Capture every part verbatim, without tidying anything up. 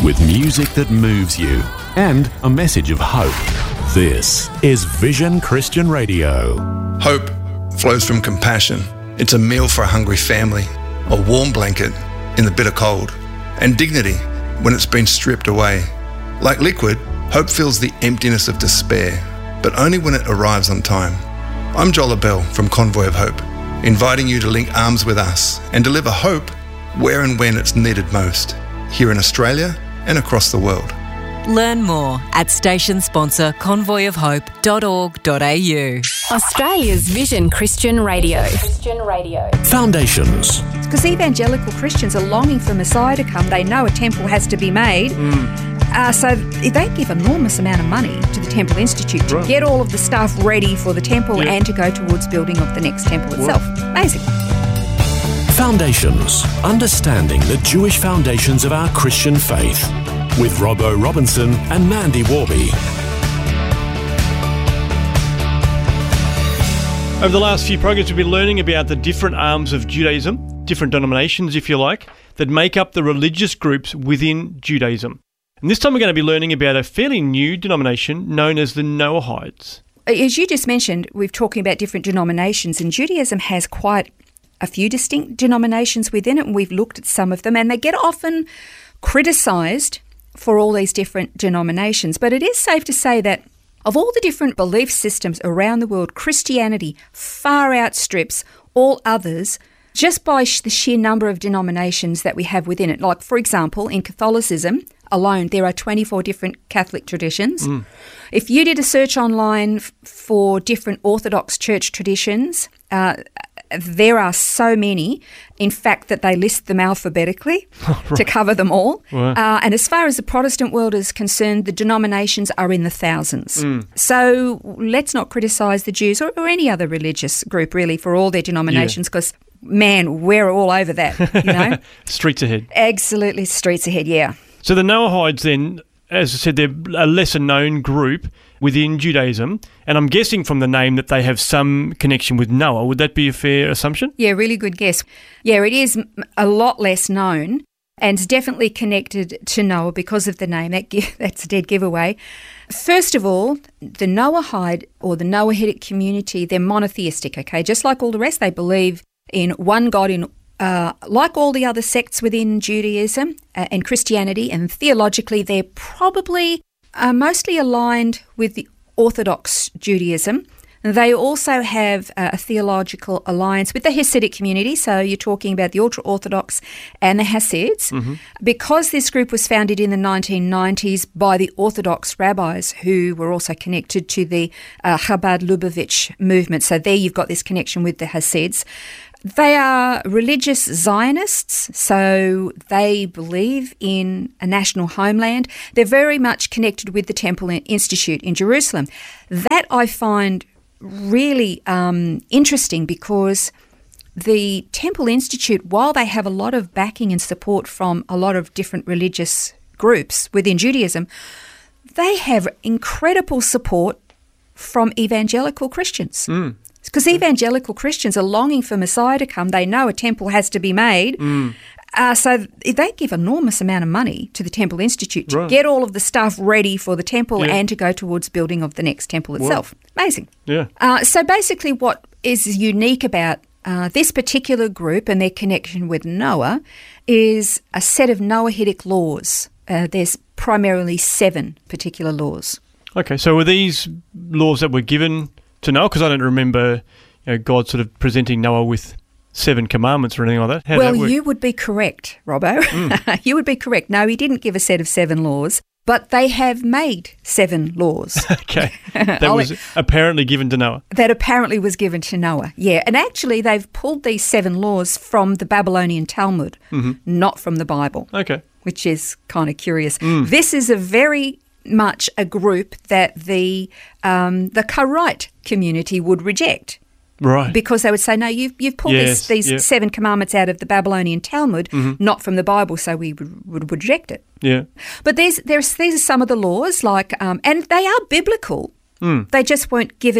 with music that moves you and a message of hope. This is Vision Christian Radio. Hope flows from compassion. It's a meal for a hungry family, a warm blanket in the bitter cold, and dignity when it's been stripped away. Like liquid, hope fills the emptiness of despair, but only when it arrives on time. I'm Joel Bell from Convoy of Hope, inviting you to link arms with us and deliver hope where and when it's needed most, here in Australia and across the world. Learn more at station sponsor convoy of hope dot org dot a u. Australia's Vision Christian Radio. Christian Radio. Foundations. Because evangelical Christians are longing for Messiah to come. They know a temple has to be made. Mm. Uh, so they give enormous amount of money to the Temple Institute to right. get all of the stuff ready for the temple yeah. and to go towards building of the next temple itself. Wow. Amazing. Foundations. Understanding the Jewish foundations of our Christian faith. With Robbo Robinson and Mandy Warby. Over the last few programs, we've been learning about the different arms of Judaism, different denominations, if you like, that make up the religious groups within Judaism. And this time we're going to be learning about a fairly new denomination known as the Noahides. As you just mentioned, we're talking about different denominations, and Judaism has quite a few distinct denominations within it, and we've looked at some of them, and they get often criticised for all these different denominations. But it is safe to say that of all the different belief systems around the world, Christianity far outstrips all others just by the sheer number of denominations that we have within it. Like, for example, in Catholicism alone, there are twenty-four different Catholic traditions. Mm. If you did a search online f- for different Orthodox church traditions, uh, there are so many, in fact, that they list them alphabetically oh, right. to cover them all. Wow. Uh, and as far as the Protestant world is concerned, the denominations are in the thousands. Mm. So let's not criticise the Jews or, or any other religious group, really, for all their denominations, because, yeah. man, we're all over that, you know. Streets ahead. Absolutely, streets ahead, yeah. So the Noahides then, as I said, they're a lesser-known group within Judaism, and I'm guessing from the name that they have some connection with Noah. Would that be a fair assumption? Yeah, really good guess. Yeah, it is a lot less known and definitely connected to Noah because of the name. That That's a dead giveaway. First of all, the Noahide or the Noahidic community, they're monotheistic, okay? Just like all the rest, they believe in one God in Uh, like all the other sects within Judaism uh, and Christianity, and theologically they're probably uh, mostly aligned with the Orthodox Judaism. They also have uh, a theological alliance with the Hasidic community, so you're talking about the ultra-Orthodox and the Hasids. Mm-hmm. Because this group was founded in the nineteen nineties by the Orthodox rabbis who were also connected to the uh, Chabad Lubavitch movement, so there you've got this connection with the Hasids. They are religious Zionists, so they believe in a national homeland. They're very much connected with the Temple Institute in Jerusalem. That I find really um, interesting because the Temple Institute, while they have a lot of backing and support from a lot of different religious groups within Judaism, they have incredible support from evangelical Christians. Mm. Because evangelical Christians are longing for Messiah to come. They know a temple has to be made. Mm. Uh, so they give enormous amount of money to the Temple Institute to right. get all of the stuff ready for the temple yeah. and to go towards building of the next temple itself. Wow. Amazing. Yeah. Uh, so basically what is unique about uh, this particular group and their connection with Noah is a set of Noahidic laws. Uh, there's primarily seven particular laws. Okay, so were these laws that were given to Noah? Because I don't remember you know, God sort of presenting Noah with seven commandments or anything like that. How well, did that work? You would be correct, Robbo. Mm. You would be correct. No, he didn't give a set of seven laws, but they have made seven laws. Okay. That was apparently given to Noah. That apparently was given to Noah, yeah. And actually they've pulled these seven laws from the Babylonian Talmud, mm-hmm. not from the Bible. Okay. Which is kind of curious. Mm. This is a very much a group that the um, the Karaite community would reject. Right. Because they would say, no, you've, you've pulled yes, this, these yep. seven commandments out of the Babylonian Talmud, mm-hmm. not from the Bible, so we would, would reject it. Yeah. But there's, there's, these are some of the laws, like, um, and they are biblical. Mm. They just weren't given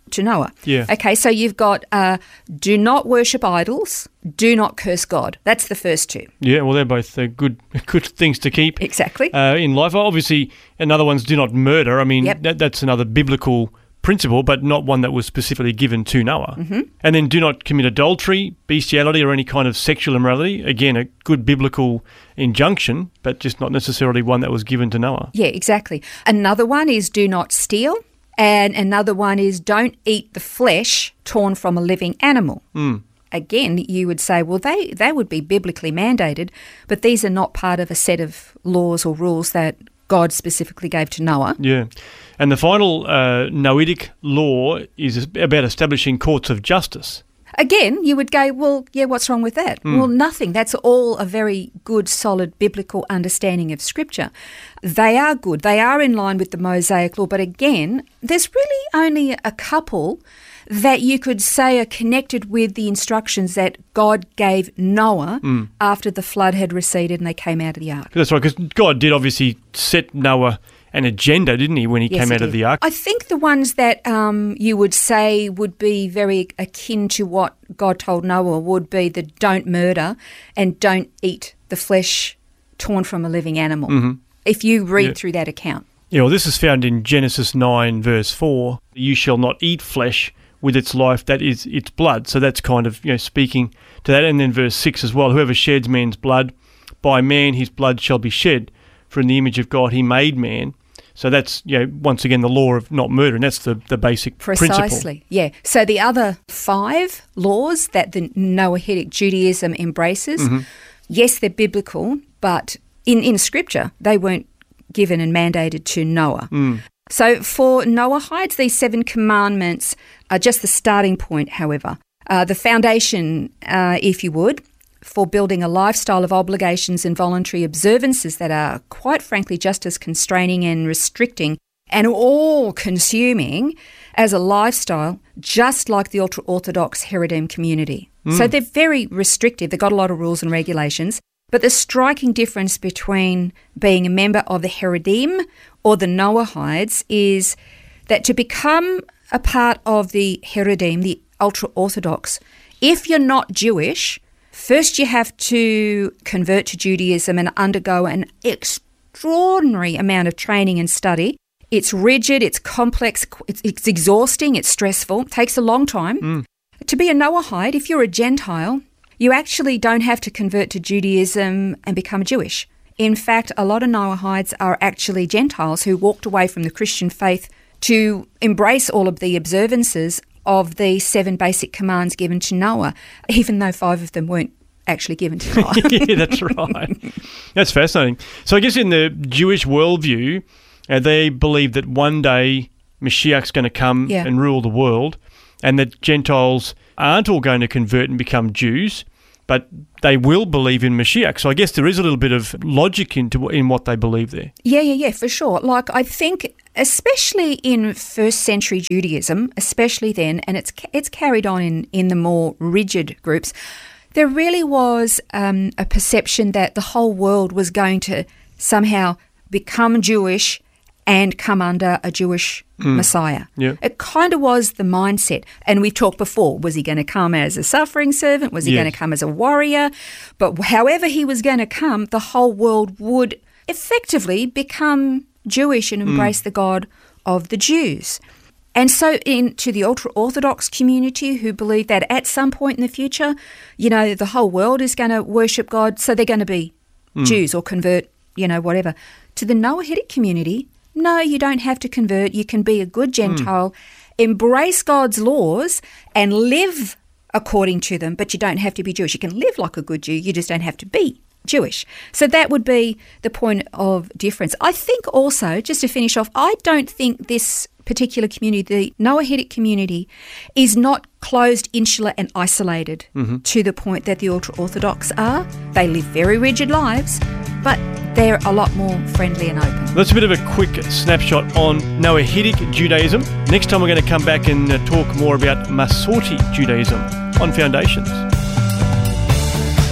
to Noah. Yeah. Okay, so you've got uh, do not worship idols, do not curse God. That's the first two. Yeah, well, they're both uh, good good things to keep Exactly. uh, in life. Obviously, another one's do not murder. I mean, Yep. that, that's another biblical principle, but not one that was specifically given to Noah. Mm-hmm. And then do not commit adultery, bestiality, or any kind of sexual immorality. Again, a good biblical injunction, but just not necessarily one that was given to Noah. Yeah, exactly. Another one is do not steal. And another one is don't eat the flesh torn from a living animal. Mm. Again, you would say, well, they, they would be biblically mandated, but these are not part of a set of laws or rules that God specifically gave to Noah. Yeah. And the final uh, Noahic law is about establishing courts of justice. Again, you would go, well, yeah, what's wrong with that? Mm. Well, nothing. That's all a very good, solid biblical understanding of Scripture. They are good. They are in line with the Mosaic law. But again, there's really only a couple that you could say are connected with the instructions that God gave Noah Mm. after the flood had receded and they came out of the ark. That's right, because God did obviously set Noah an agenda, didn't he, when he Yes, came he out of did. the ark? I think the ones that um, you would say would be very akin to what God told Noah would be the don't murder and don't eat the flesh torn from a living animal, Mm-hmm. if you read Yeah. through that account. Yeah, well, this is found in Genesis nine, verse four. You shall not eat flesh with its life, that is its blood. So that's kind of, you know, speaking to that. And then verse six as well. Whoever sheds man's blood, by man his blood shall be shed. For in the image of God he made man. So that's, you know, once again, the law of not murder, and that's the, the basic principle. Precisely, yeah. So the other five laws that the Noahitic Judaism embraces, Mm-hmm. yes, they're biblical, but in, in Scripture, they weren't given and mandated to Noah. Mm. So for Noahites, these seven commandments are just the starting point, however. Uh, the foundation, uh, if you would, for building a lifestyle of obligations and voluntary observances that are, quite frankly, just as constraining and restricting and all-consuming as a lifestyle, just like the ultra-Orthodox Haredim community. Mm. So they're very restrictive. They've got a lot of rules and regulations. But the striking difference between being a member of the Haredim or the Noahites is that to become a part of the Haredim, the ultra-Orthodox, if you're not Jewish, first you have to convert to Judaism and undergo an extraordinary amount of training and study. It's rigid, it's complex, it's, it's exhausting, it's stressful, it takes a long time. Mm. To be a Noahide, if you're a Gentile, you actually don't have to convert to Judaism and become Jewish. In fact, a lot of Noahides are actually Gentiles who walked away from the Christian faith to embrace all of the observances of the seven basic commands given to Noah, even though five of them weren't actually given to Noah. Yeah, that's right. That's fascinating. So I guess in the Jewish worldview, uh, they believe that one day Mashiach's going to come Yeah. and rule the world, and that Gentiles aren't all going to convert and become Jews, but they will believe in Mashiach. So I guess there is a little bit of logic into in what they believe there. Yeah, yeah, yeah, for sure. Like, I think, especially in first century Judaism, especially then, and it's it's carried on in, in the more rigid groups, there really was um, a perception that the whole world was going to somehow become Jewish and come under a Jewish Messiah. Yeah. It kind of was the mindset. And we've talked before, was he going to come as a suffering servant? Was he Yes. going to come as a warrior? But however he was going to come, the whole world would effectively become Jewish and embrace the God of the Jews. And so in to the ultra-Orthodox community who believe that at some point in the future, you know, the whole world is going to worship God, so they're going to be Jews or convert, you know, whatever. To the Noahitic community, no, you don't have to convert. You can be a good Gentile, embrace God's laws and live according to them, but you don't have to be Jewish. You can live like a good Jew, you just don't have to be Jewish. So that would be the point of difference. I think also, just to finish off, I don't think this particular community, the Noahitic community, is not closed, insular and isolated to the point that the ultra-Orthodox are. They live very rigid lives, but they're a lot more friendly and open. That's a bit of a quick snapshot on Noahitic Judaism. Next time we're going to come back and uh, talk more about Masorti Judaism on Foundations.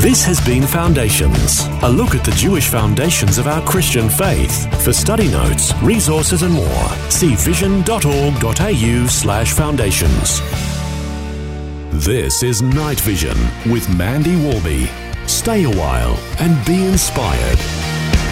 This has been Foundations, a look at the Jewish foundations of our Christian faith. For study notes, resources and more, see vision.org.au slash foundations. This is Night Vision with Mandy Warby. Stay a while and be inspired.